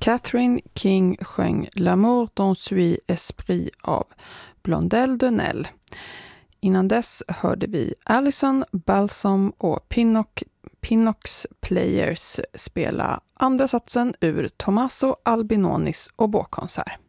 Catherine King sjöng L'amour dont suis esprit av Blondel de Nel. Innan dess hörde vi Alison Balsom och Pinnox Players spela andra satsen ur Tommaso Albinonis oboekonsert.